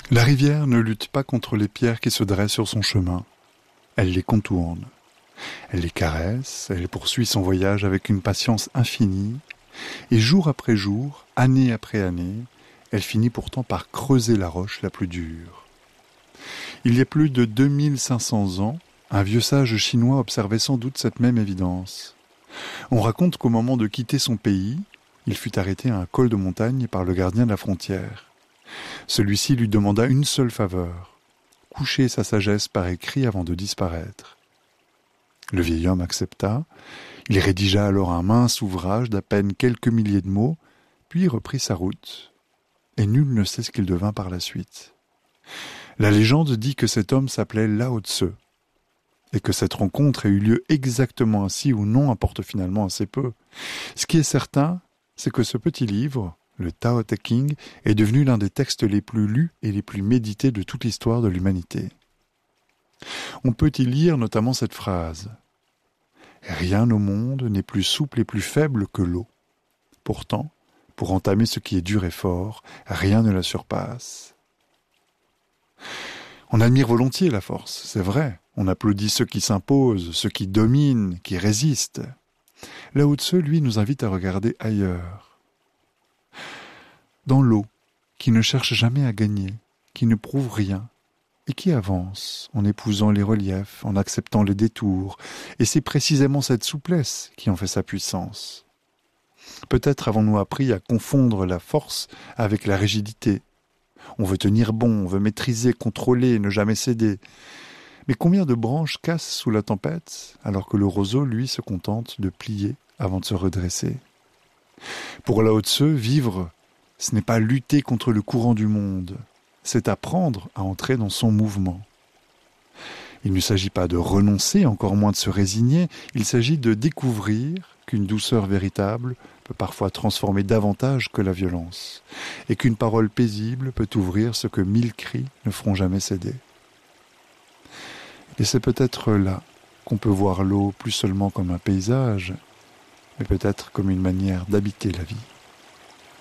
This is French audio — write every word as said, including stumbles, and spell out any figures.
La rivière ne lutte pas contre les pierres qui se dressent sur son chemin. Elle les contourne. Elle les caresse, elle poursuit son voyage avec une patience infinie, et jour après jour, année après année, elle finit pourtant par creuser la roche la plus dure. Il y a plus de deux mille cinq cents ans, un vieux sage chinois observait sans doute cette même évidence. On raconte qu'au moment de quitter son pays, il fut arrêté à un col de montagne par le gardien de la frontière. Celui-ci lui demanda une seule faveur, coucher sa sagesse par écrit avant de disparaître. Le vieil homme accepta, il rédigea alors un mince ouvrage d'à peine quelques milliers de mots, puis reprit sa route. Et nul ne sait ce qu'il devint par la suite. La légende dit que cet homme s'appelait Lao Tse, et que cette rencontre ait eu lieu exactement ainsi ou non importe finalement assez peu. Ce qui est certain, c'est que ce petit livre, le Tao Te Ching, est devenu l'un des textes les plus lus et les plus médités de toute l'histoire de l'humanité. On peut y lire notamment cette phrase « Rien au monde n'est plus souple et plus faible que l'eau. Pourtant, pour entamer ce qui est dur et fort, rien ne la surpasse. » On admire volontiers la force, c'est vrai. On applaudit ceux qui s'imposent, ceux qui dominent, qui résistent. Lao Tse, lui, nous invite à regarder ailleurs. Dans l'eau, qui ne cherche jamais à gagner, qui ne prouve rien, et qui avance en épousant les reliefs, en acceptant les détours, et c'est précisément cette souplesse qui en fait sa puissance. Peut-être avons-nous appris à confondre la force avec la rigidité. On veut tenir bon, on veut maîtriser, contrôler, ne jamais céder. Mais combien de branches cassent sous la tempête, alors que le roseau, lui, se contente de plier avant de se redresser. Pour Lao Tse, vivre, ce n'est pas lutter contre le courant du monde, c'est apprendre à entrer dans son mouvement. Il ne s'agit pas de renoncer, encore moins de se résigner, il s'agit de découvrir qu'une douceur véritable peut parfois transformer davantage que la violence, et qu'une parole paisible peut ouvrir ce que mille cris ne feront jamais céder. Et c'est peut-être là qu'on peut voir l'eau plus seulement comme un paysage, mais peut-être comme une manière d'habiter la vie.